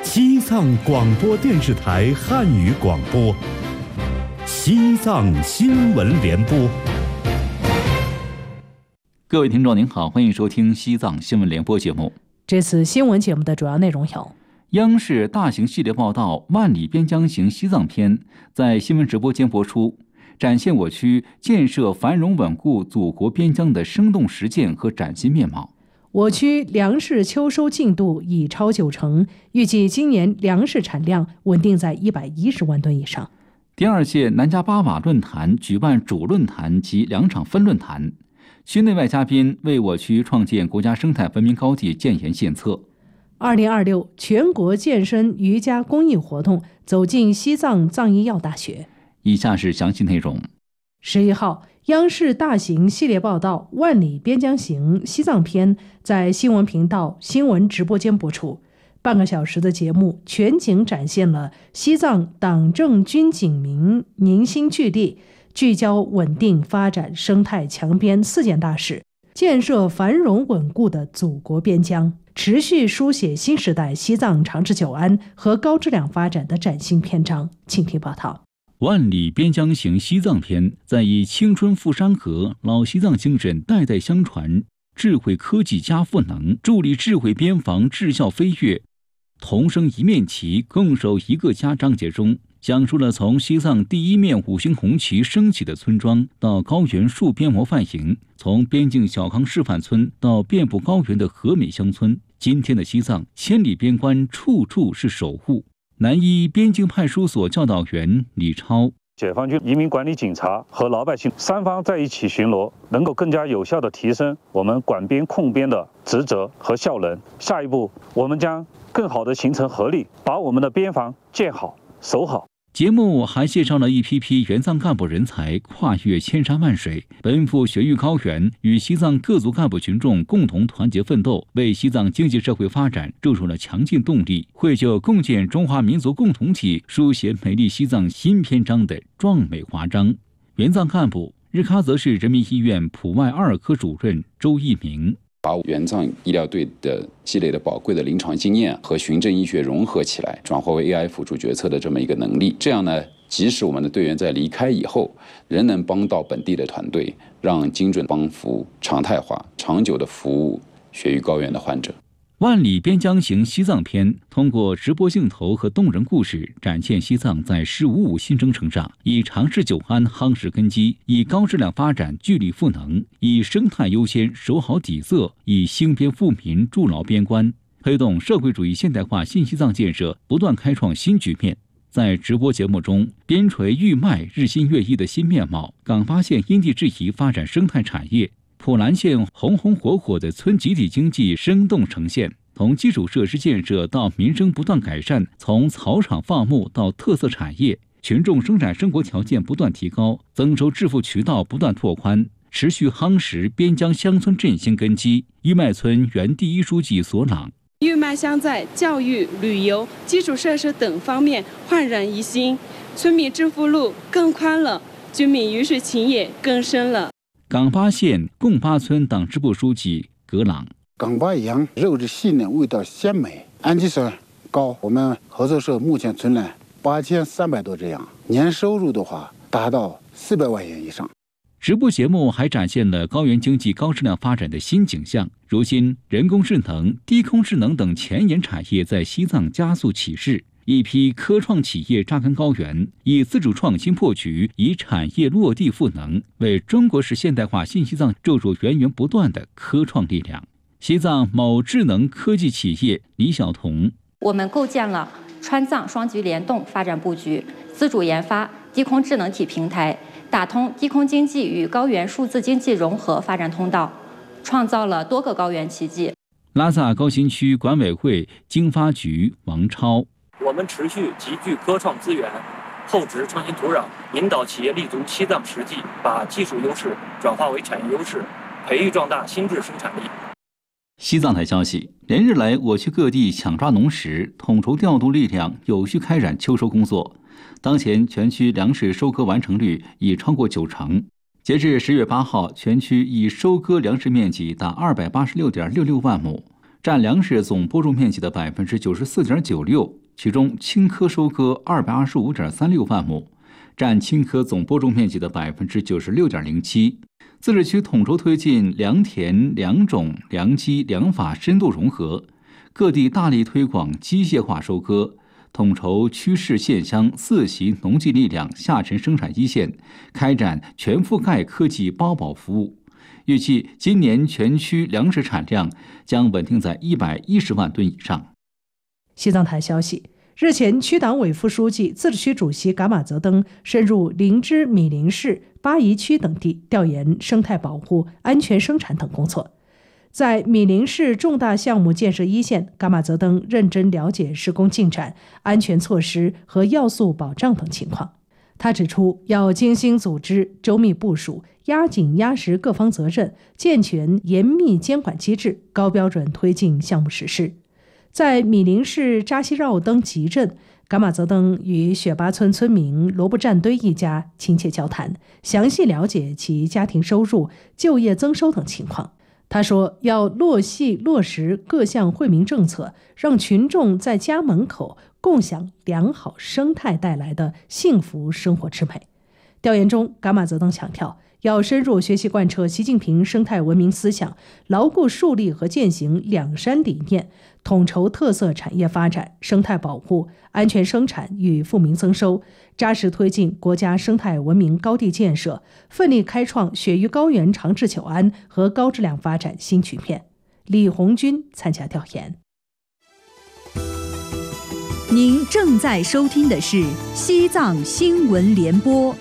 西藏广播电视台汉语广播，西藏新闻联播。 各位听众您好，欢迎收听西藏新闻联播节目。 这次新闻节目的主要内容有： 央视大型系列报道《万里边疆行西藏篇》在新闻直播间播出，展现我区建设繁荣稳固祖国边疆的生动实践和崭新面貌。 我区粮食秋收进度已超90%，预计今年粮食产量稳定在110万吨以上。 第二届南迦巴瓦论坛举办主论坛及2场分论坛，区内外嘉宾为我区创建国家生态文明高地建言献策。 2026全国健身瑜伽公益活动走进西藏藏医药大学。 以下是详细内容。 11号，央视大型系列报道《万里边疆行西藏篇》在新闻频道新闻直播间播出。半个小时的节目全景展现了西藏党政军警民凝心聚力，聚焦稳定发展生态强边4件大事，建设繁荣稳固的祖国边疆，持续书写新时代西藏长治久安和高质量发展的崭新篇章。请听报道。 万里边疆行西藏篇在以青春赴山河、老西藏精神代代相传、智慧科技加赋能，助力智慧边防智效飞跃，同升一面旗，共守一个家章节中，讲述了从西藏第一面5星红旗升起的村庄到高原戍边模范营，从边境小康示范村到遍布高原的和美乡村。今天的西藏，千里边关，处处是守护。南一边境派出所教导员李超： 解放军移民管理警察和老百姓3方在一起巡逻，能够更加有效地提升我们管边控边的职责和效能。下一步，我们将更好地形成合力，把我们的边防建好、守好。 节目还介绍了一批批援藏干部人才跨越千山万水，奔赴雪域高原，与西藏各族干部群众共同团结奋斗，为西藏经济社会发展注入了强劲动力，绘就共建中华民族共同体、书写美丽西藏新篇章的壮美华章。援藏干部日喀则市人民医院普外2科主任周一鸣： 把援藏医疗队的积累的宝贵的临床经验和循证医学融合起来，转化为 AI 辅助决策的这么一个能力。这样呢，即使我们的队员在离开以后，仍能帮到本地的团队，让精准帮扶常态化、长久的服务雪域高原的患者。 万里边疆行西藏篇通过直播镜头和动人故事，展现西藏在“十五五”新征程上以长治久安夯实根基，以高质量发展聚力赋能，以生态优先守好底色，以兴边富民筑牢边关，推动社会主义现代化新西藏建设不断开创新局面。在直播节目中，边陲玉麦日新月异的新面貌，岗巴县因地制宜发展生态产业，普兰县红红火火的村集体经济生动呈现，从基础设施建设到民生不断改善，从草场放牧到特色产业，群众生产生活条件不断提高，增收致富渠道不断拓宽，持续夯实边疆乡村振兴根基。玉麦村原第一书记索朗： 玉麦乡在教育、旅游、基础设施等方面焕然一新，村民致富路更宽了，居民鱼水情也更深了。 岗巴县贡巴村党支部书记格朗： 岗巴羊肉质细嫩，味道鲜美，氨基酸高。我们合作社目前存栏8300多只羊，年收入的话达到400万元以上。 直播节目还展现了高原经济高质量发展的新景象。如今，人工智能、低空智能等前沿产业在西藏加速起势，一批科创企业扎根高原，以自主创新破局，以产业落地赋能，为中国式现代化新西藏注入源源不断的科创力量。西藏某智能科技企业李晓彤： 我们构建了川藏双局联动发展布局，自主研发低空智能体平台，打通低空经济与高原数字经济融合发展通道，创造了多个高原奇迹。 拉萨高新区管委会经发局王超： 我们持续集聚科创资源，厚植创新土壤，引导企业立足西藏实际，把技术优势转化为产业优势，培育壮大新质生产力。 西藏台消息，连日来，我区各地抢抓农时，统筹调度力量，有序开展秋收工作。当前全区粮食收割完成率已超过90%。截至10月8号，全区已收割粮食面积达286.66万亩， 占粮食总播种面积的 94.96%， 其中青稞收割 225.36 万亩，占青稞总播种面积的 96.07%。自治区统筹推进良田、良种、良机、良法深度融合，各地大力推广机械化收割，统筹区市县乡4级农技力量下沉生产一线，开展全覆盖科技包保服务。预计今年全区粮食产量将稳定在110万吨以上。 西藏台消息，日前，区党委副书记、自治区主席噶玛泽登深入林芝、米林市、巴宜区等地调研生态保护、安全生产等工作。在米林市重大项目建设一线，噶玛泽登认真了解施工进展、安全措施和要素保障等情况。他指出，要精心组织、周密部署、压紧压实各方责任，健全严密监管机制，高标准推进项目实施。在米林市扎西绕登集镇，噶玛泽登与雪巴村村民罗布占堆一家亲切交谈，详细了解其家庭收入、就业增收等情况。他说，要落细落实各项惠民政策，让群众在家门口共享良好生态带来的幸福生活之美。调研中，噶玛泽登强调，要深入学习贯彻习近平生态文明思想，牢固树立和践行两山理念，统筹特色产业发展、生态保护、安全生产与富民增收，扎实推进国家生态文明高地建设，奋力开创雪域高原长治久安和高质量发展新局面。李红军参加调研。 您正在收听的是西藏新闻联播。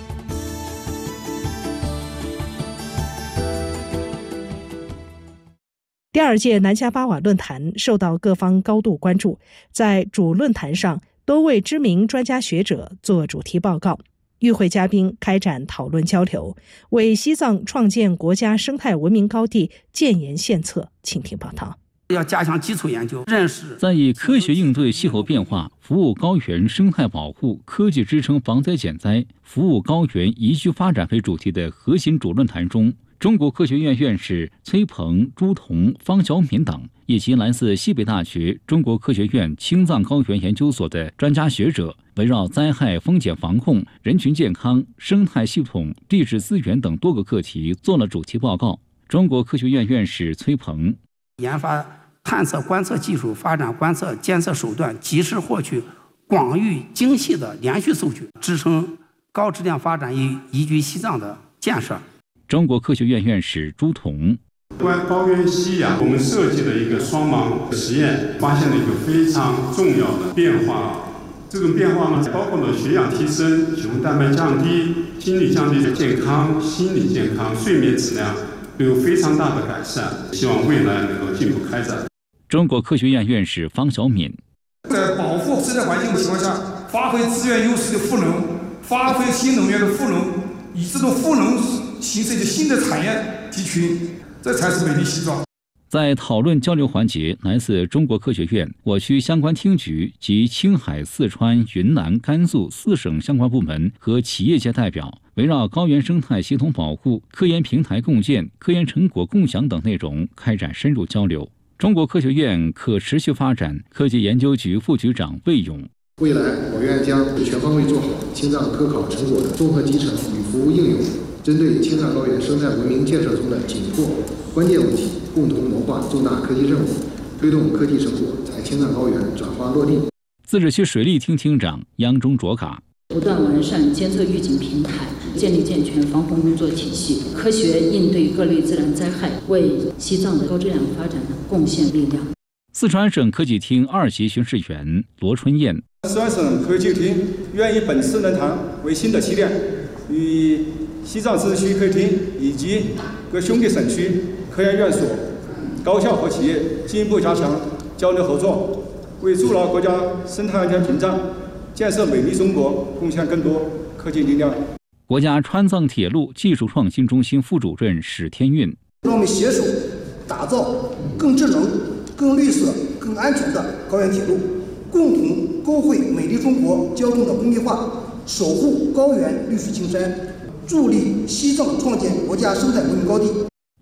第二届南迦巴瓦论坛受到各方高度关注，在主论坛上，多位知名专家学者做主题报告，与会嘉宾开展讨论交流，为西藏创建国家生态文明高地建言献策。请听报道。 要加强基础研究，认识在以科学应对气候变化、服务高原生态保护、科技支撑防灾减灾、服务高原宜居发展为主题的核心主论坛中，中国科学院院士崔鹏、朱彤、方晓敏等，以及来自西北大学、中国科学院青藏高原研究所的专家学者，围绕灾害风险防控、人群健康、生态系统、地质资源等多个课题做了主题报告。中国科学院院士崔鹏研发探测观测技术，发展观测监测手段，及时获取广域精细的连续数据，支撑高质量发展与宜居西藏的建设。 中国科学院院士朱彤， 关高原吸氧，我们设计了一个双盲实验，发现了一个非常重要的变化。这种变化呢，包括了血氧提升、血红蛋白降低、心理降低的健康、心理健康、睡眠质量都有非常大的改善。希望未来能够进一步开展。 中国科学院院士方晓敏， 在保护生态环境的情况下，发挥资源优势的赋能，发挥新能源的赋能，以这种赋能形成一个新的产业集群，这才是美丽西藏。 在讨论交流环节，来自中国科学院、我区相关厅局及青海、四川、云南、甘肃4省相关部门和企业界代表，围绕高原生态系统保护、科研平台共建、科研成果共享等内容开展深入交流。中国科学院可持续发展科技研究局副局长魏勇， 未来我院将全方位做好青藏科考成果的综合集成与服务应用，针对青藏高原生态文明建设中的紧迫关键问题，共同谋划重大科技任务，推动科技成果在青藏高原转化落地。 自治区水利厅厅长央中卓嘎， 不断完善监测预警平台，建立健全防洪工作体系，科学应对各类自然灾害，为西藏的高质量发展贡献力量。 四川省科技厅2级巡视员罗春燕， 四川省科技厅愿以本次论坛为新的起点，与西藏自治区科技厅以及各兄弟省区科研院所、高校和企业进一步加强交流合作，为筑牢国家生态安全屏障、建设美丽中国贡献更多科技力量。 国家川藏铁路技术创新中心副主任史天运， 让我们携手打造更智能、更绿色、更安全的高原铁路，共同勾绘美丽中国交通的工业化，守护高原绿水青山，助力西藏创建国家生态文明高地。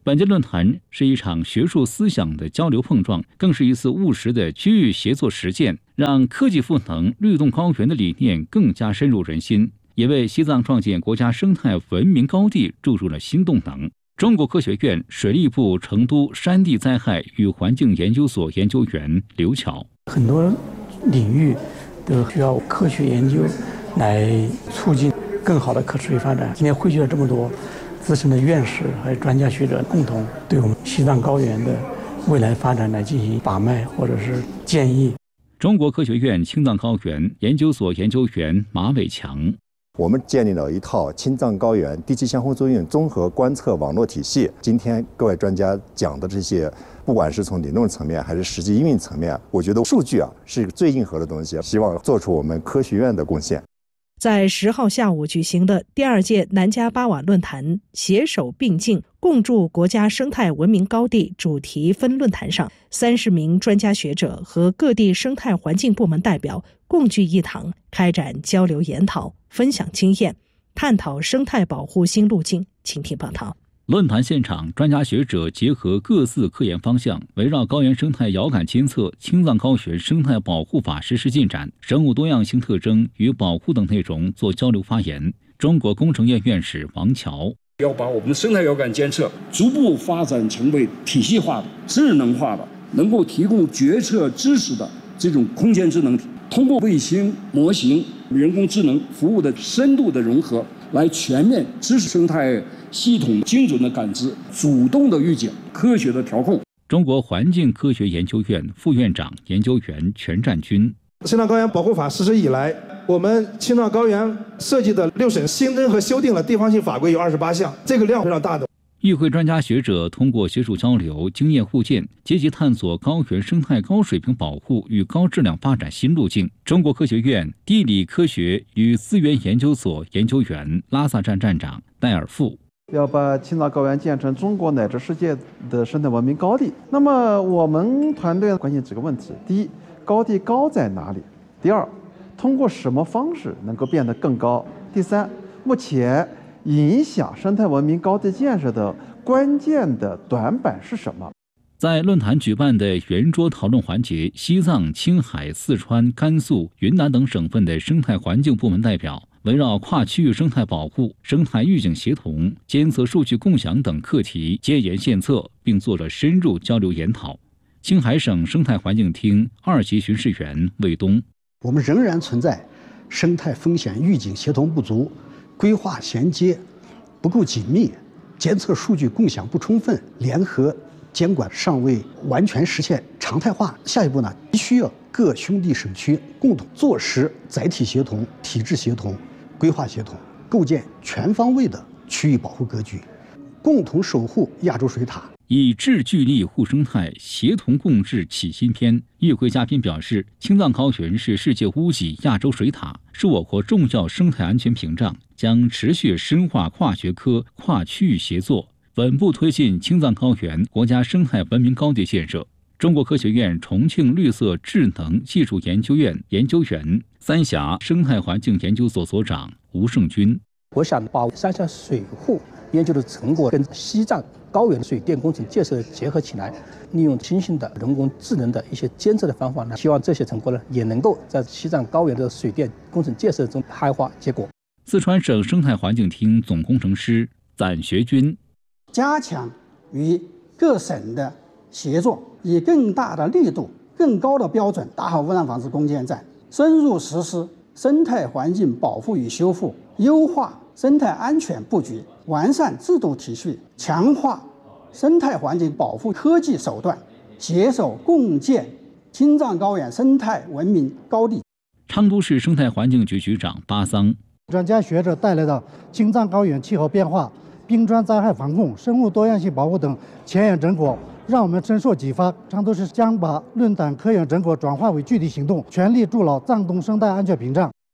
本届论坛是一场学术思想的交流碰撞，更是一次务实的区域协作实践，让科技赋能律动高原的理念更加深入人心，也为西藏创建国家生态文明高地注入了新动能。中国科学院水利部成都山地灾害与环境研究所研究员刘巧， 很多领域都需要科学研究来促进更好的可持续发展。今天汇聚了这么多资深的院士还有专家学者，共同对我们西藏高原的未来发展来进行把脉或者是建议。 中国科学院青藏高原研究所研究员马伟强， 我们建立了一套青藏高原地气相互作用综合观测网络体系。今天各位专家讲的这些，不管是从理论层面还是实际应用层面，我觉得数据是最硬核的东西，希望做出我们科学院的贡献。 在10号下午举行的第2届南迦巴瓦论坛携手并进共筑国家生态文明高地主题分论坛上，30名专家学者和各地生态环境部门代表共聚一堂，开展交流研讨，分享经验，探讨生态保护新路径。请听报道。 论坛现场，专家学者结合各自科研方向，围绕高原生态遥感监测、青藏高原生态保护法实施进展、生物多样性特征与保护等内容做交流发言。中国工程院院士王乔， 要把我们的生态遥感监测逐步发展成为体系化的、智能化的，能够提供决策知识的这种空间智能体，通过卫星模型、人工智能服务的深度的融合，来全面支持生态系统精准的感知、主动的预警、科学的调控。 中国环境科学研究院副院长研究员全占军， 青藏高原保护法实施以来，我们青藏高原设计的6省新增和修订了地方性法规有28项，这个量非常大的。 与会专家学者通过学术交流、经验互鉴，积极探索高原生态高水平保护与高质量发展新路径。中国科学院地理科学与资源研究所研究员拉萨站站长戴尔富， 要把青藏高原建成中国乃至世界的生态文明高地。那么我们团队关心几个问题：第一，高地高在哪里？第二，通过什么方式能够变得更高？第三，目前影响生态文明高地建设的关键的短板是什么？ 在论坛举办的圆桌讨论环节，西藏、青海、四川、甘肃、云南等省份的生态环境部门代表围绕跨区域生态保护、生态预警协同、监测数据共享等课题接言献策，并做了深入交流研讨。青海省生态环境厅2级巡视员魏东， 我们仍然存在生态风险预警协同不足、规划衔接不够紧密、监测数据共享不充分、联合监管尚未完全实现常态化。下一步呢，必须要各兄弟省区共同落实载体协同、体制协同、规划协同，构建全方位的区域保护格局，共同守护亚洲水塔。 以智聚力护生态，协同共治启新篇。与会嘉宾表示，青藏高原是世界屋脊、亚洲水塔，是我国重要生态安全屏障，将持续深化跨学科、跨区域协作，稳步推进青藏高原国家生态文明高地建设。中国科学院重庆绿色智能技术研究院研究员、三峡生态环境研究所所长吴胜军， 我想把三峡水库研究的成果跟西藏高原水电工程建设结合起来，利用新兴的人工智能的一些监测的方法呢，希望这些成果呢也能够在西藏高原的水电工程建设中开花结果。 四川省生态环境厅总工程师暂学军， 加强与各省的协作，以更大的力度、更高的标准打好污染防治攻坚战，深入实施生态环境保护与修复，优化生态安全布局，完善制度体系，强化生态环境保护科技手段，携手共建青藏高原生态文明高地。 昌都市生态环境局局长巴桑， 专家学者带来的青藏高原气候变化、冰川灾害防控、生物多样性保护等前沿成果，让我们深受启发。昌都市将把论坛科研成果转化为具体行动，全力筑牢藏东生态安全屏障。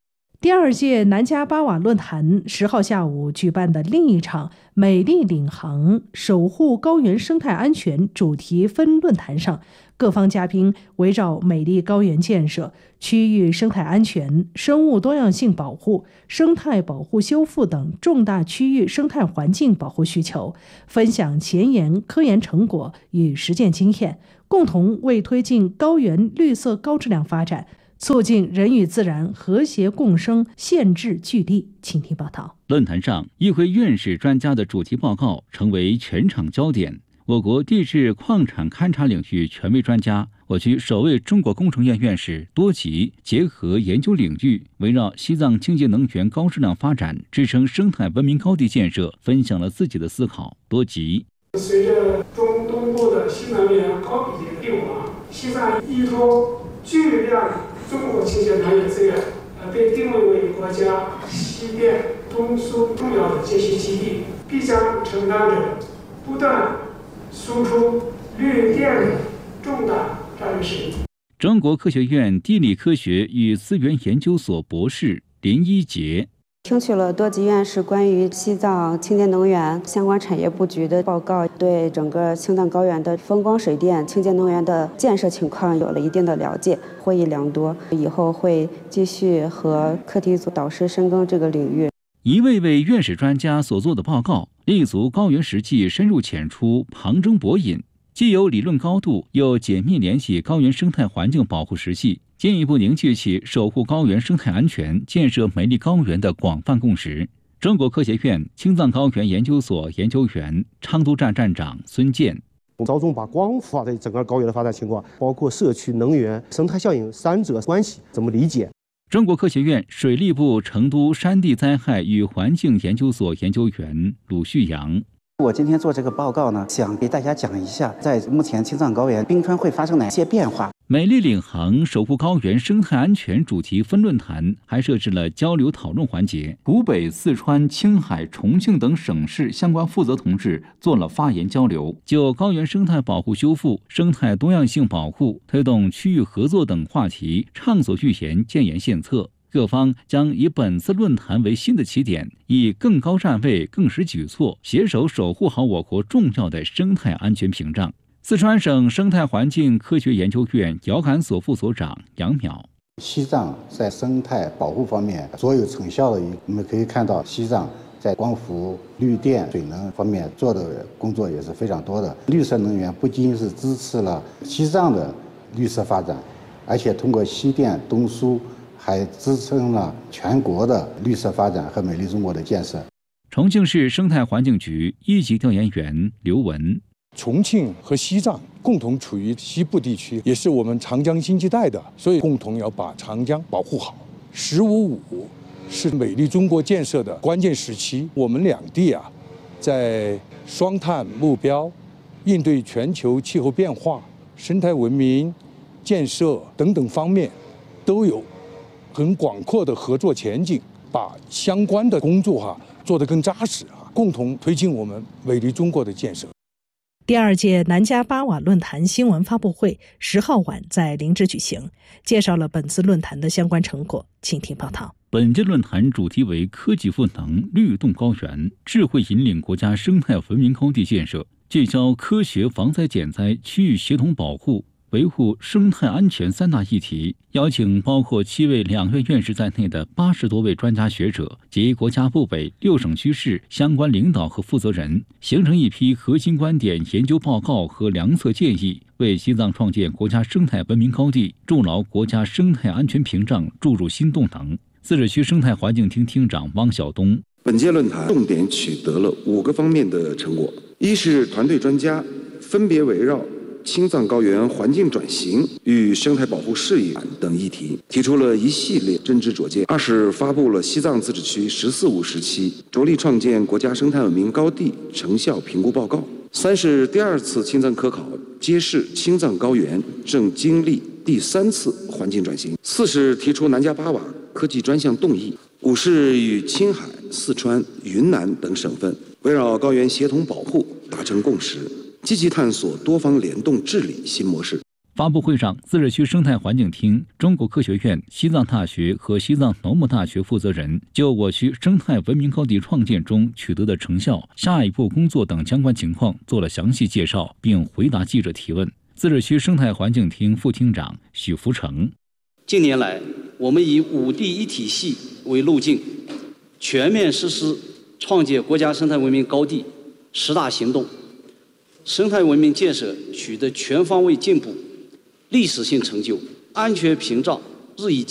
第2届南迦巴瓦论坛10号下午举办的另一场美丽领航守护高原生态安全主题分论坛上，各方嘉宾围绕美丽高原建设、区域生态安全、生物多样性保护、生态保护修复等重大区域生态环境保护需求，分享前沿科研成果与实践经验，共同为推进高原绿色高质量发展，促进人与自然和谐共生献智聚力。请听报道。 论坛上，议会院士专家的主题报告成为全场焦点。我国地质矿产勘察领域权威专家，我区首位中国工程院院士多吉结合研究领域，围绕西藏清洁能源高质量发展支撑生态文明高地建设，分享了自己的思考。多吉： 随着中东部的新能源高比例的并网，西藏依托巨量中国清洁能源资源，被定位为国家西电东输重要的接续基地，必将承担着不断输出绿电的重大战略使命。 中国科学院地理科学与资源研究所博士林一杰听取了多吉院士关于西藏清洁能源相关产业布局的报告，对整个青藏高原的风光水电清洁能源的建设情况有了一定的了解，获益良多。以后会继续和课题组导师深耕这个领域。 一位位院士专家所做的报告，立足高原实际，深入浅出，旁征博引，既有理论高度，又紧密联系高原生态环境保护实际，进一步凝聚起守护高原生态安全、建设美丽高原的广泛共识。中国科学院青藏高原研究所研究员、昌都站站长孙健： 着重把光伏在整个高原的发展情况，包括社区能源、生态效应三者关系怎么理解。 中国科学院水利部成都山地灾害与环境研究所研究员鲁旭阳： 我今天做这个报告呢，想给大家讲一下，在目前青藏高原冰川会发生哪些变化。 美丽领航守护高原生态安全主题分论坛还设置了交流讨论环节，湖北、四川、青海、重庆等省市相关负责同志做了发言交流，就高原生态保护修复、生态多样性保护、推动区域合作等话题畅所欲言，建言献策。各方将以本次论坛为新的起点，以更高站位、更实举措，携手守护好我国重要的生态安全屏障。四川省生态环境科学研究院遥感所副所长杨淼： 西藏在生态保护方面卓有成效的，我们可以看到西藏在光伏、绿电、水能方面做的工作也是非常多的。绿色能源不仅是支持了西藏的绿色发展，而且通过西电东输，还支撑了全国的绿色发展和美丽中国的建设。 重庆市生态环境局一级调研员刘文： 重庆和西藏共同处于西部地区，也是我们长江经济带的，所以共同要把长江保护好。“15+5”是美丽中国建设的关键时期，我们两地在双碳目标、应对全球气候变化、生态文明建设等等方面都有很广阔的合作前景，把相关的工作做得更扎实，共同推进我们美丽中国的建设。 第2届南迦巴瓦论坛新闻发布会10号晚在林芝举行，介绍了本次论坛的相关成果。请听报道。 本届论坛主题为科技赋能律动高原，智慧引领国家生态文明高地建设，聚焦科学防灾减灾、区域协同保护、维护生态安全3大议题，邀请包括7位2院院士在内的80多位专家学者及国家部委、6省区市相关领导和负责人，形成一批核心观点、研究报告和良策建议，为西藏创建国家生态文明高地、筑牢国家生态安全屏障注入新动能。自治区生态环境厅厅长汪晓东： 本届论坛重点取得了5个方面的成果，一是团队专家分别围绕青藏高原环境转型与生态保护事业等议题，提出了一系列真知灼见；二是发布了西藏自治区“14+5”时期着力创建国家生态文明高地成效评估报告；三是第2次青藏科考揭示青藏高原正经历第3次环境转型；四是提出南迦巴瓦科技专项动议；五是与青海、四川、云南等省份围绕高原协同保护达成共识，积极探索多方联动治理新模式。 发布会上，自治区生态环境厅、中国科学院、西藏大学和西藏农牧大学负责人就我区生态文明高地创建中取得的成效、下一步工作等相关情况做了详细介绍，并回答记者提问。自治区生态环境厅副厅长许福成： 近年来，我们以5地1体系为路径，全面实施创建国家生态文明高地10大行动，生态文明建设取得全方位进步、历史性成就，安全屏障日益